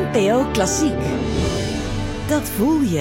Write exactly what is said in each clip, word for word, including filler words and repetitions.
N P O Klassiek. Dat voel je.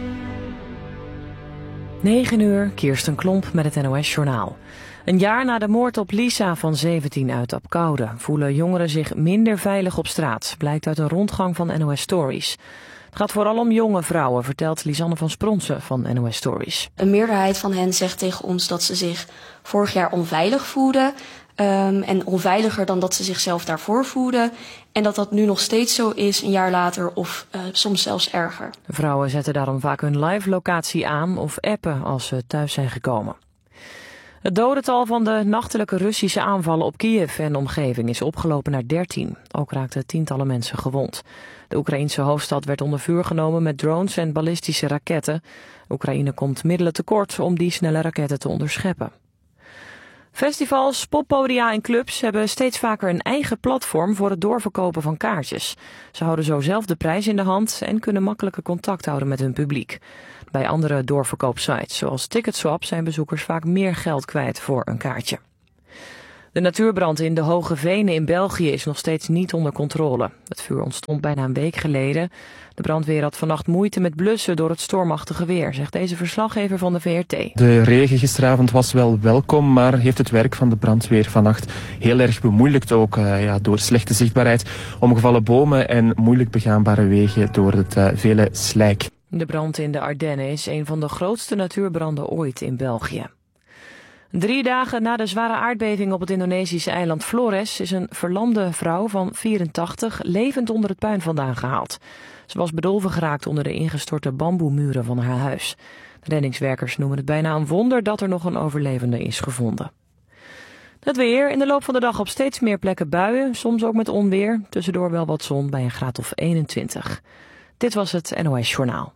negen uur, Kirsten Klomp met het N O S-journaal. Een jaar na de moord op Lisa van zeventien uit Apkoude voelen jongeren zich minder veilig op straat, blijkt uit een rondgang van N O S Stories. Het gaat vooral om jonge vrouwen, vertelt Lisanne van Spronsen van N O S Stories. Een meerderheid van hen zegt tegen ons dat ze zich vorig jaar onveilig voelden. Um, en onveiliger dan dat ze zichzelf daarvoor voelden. En dat dat nu nog steeds zo is, een jaar later of uh, soms zelfs erger. Vrouwen zetten daarom vaak hun live locatie aan of appen als ze thuis zijn gekomen. Het dodental van de nachtelijke Russische aanvallen op Kiev en omgeving is opgelopen naar dertien. Ook raakten tientallen mensen gewond. De Oekraïense hoofdstad werd onder vuur genomen met drones en ballistische raketten. Oekraïne komt middelen tekort om die snelle raketten te onderscheppen. Festivals, poppodia en clubs hebben steeds vaker een eigen platform voor het doorverkopen van kaartjes. Ze houden zo zelf de prijs in de hand en kunnen makkelijker contact houden met hun publiek. Bij andere doorverkoopsites, zoals Ticketswap, zijn bezoekers vaak meer geld kwijt voor een kaartje. De natuurbrand in de Hoge Venen in België is nog steeds niet onder controle. Het vuur ontstond bijna een week geleden. De brandweer had vannacht moeite met blussen door het stormachtige weer, zegt deze verslaggever van de V R T. De regen gisteravond was wel welkom, maar heeft het werk van de brandweer vannacht heel erg bemoeilijkt. Ook uh, ja, door slechte zichtbaarheid, omgevallen bomen en moeilijk begaanbare wegen door het uh, vele slijk. De brand in de Ardennen is een van de grootste natuurbranden ooit in België. Drie dagen na de zware aardbeving op het Indonesische eiland Flores is een verlamde vrouw van vierentachtig levend onder het puin vandaan gehaald. Ze was bedolven geraakt onder de ingestorte bamboemuren van haar huis. De reddingswerkers noemen het bijna een wonder dat er nog een overlevende is gevonden. Het weer, in de loop van de dag op steeds meer plekken buien, soms ook met onweer. Tussendoor wel wat zon bij een graad of eenentwintig. Dit was het N O S-journaal.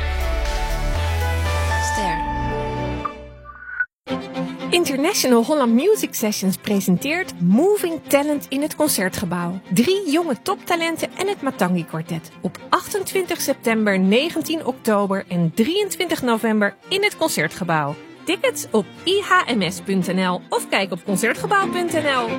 International Holland Music Sessions presenteert Moving Talent in het Concertgebouw. Drie jonge toptalenten en het Matangi Quartet. Op achtentwintig september, negentien oktober en drieëntwintig november in het Concertgebouw. Tickets op i h m s punt n l of kijk op concertgebouw punt n l.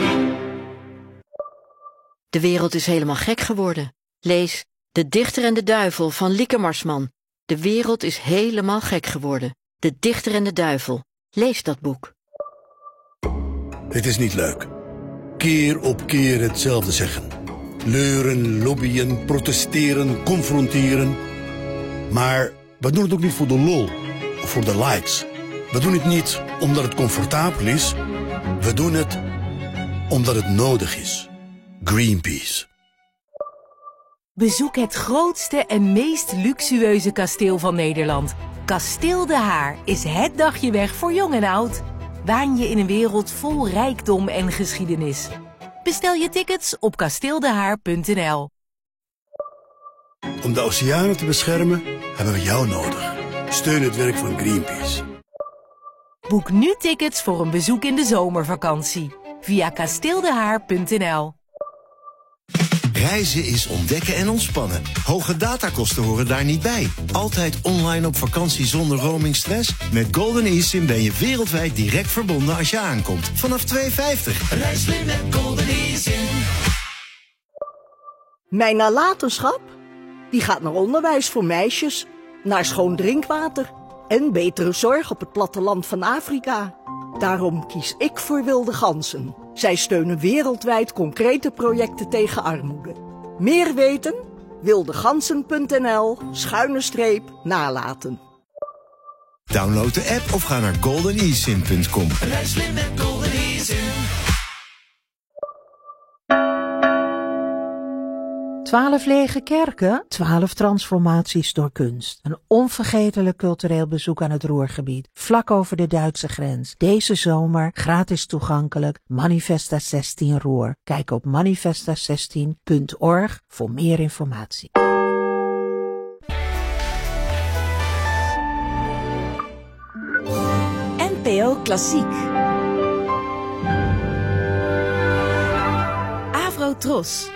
De wereld is helemaal gek geworden. Lees De Dichter en de Duivel van Lieke Marsman. De wereld is helemaal gek geworden. De Dichter en de Duivel. Lees dat boek. Het is niet leuk. Keer op keer hetzelfde zeggen. Leuren, lobbyen, protesteren, confronteren. Maar we doen het ook niet voor de lol of voor de likes. We doen het niet omdat het comfortabel is. We doen het omdat het nodig is. Greenpeace. Bezoek het grootste en meest luxueuze kasteel van Nederland. Kasteel de Haar is het dagje weg voor jong en oud. Waan je in een wereld vol rijkdom en geschiedenis. Bestel je tickets op kasteeldehaar punt n l. Om de oceanen te beschermen hebben we jou nodig. Steun het werk van Greenpeace. Boek nu tickets voor een bezoek in de zomervakantie. Via kasteeldehaar punt n l. Reizen is ontdekken en ontspannen. Hoge datakosten horen daar niet bij. Altijd online op vakantie zonder roamingstress? Met Golden eSIM ben je wereldwijd direct verbonden als je aankomt. Vanaf twee euro vijftig. Reis slim met Golden eSIM. Mijn nalatenschap? Die gaat naar onderwijs voor meisjes, naar schoon drinkwater en betere zorg op het platteland van Afrika. Daarom kies ik voor Wilde Ganzen. Zij steunen wereldwijd concrete projecten tegen armoede. Meer weten? wildegansen punt n l schuine streep nalaten. Download de app of ga naar golden e sim punt com. Reis slim met Golden eSIM. Twaalf lege kerken, twaalf transformaties door kunst. Een onvergetelijk cultureel bezoek aan het Ruhrgebied, vlak over de Duitse grens. Deze zomer gratis toegankelijk, Manifesta zestien Ruhr. Kijk op manifesta zestien punt org voor meer informatie. N P O Klassiek. Avro Tros.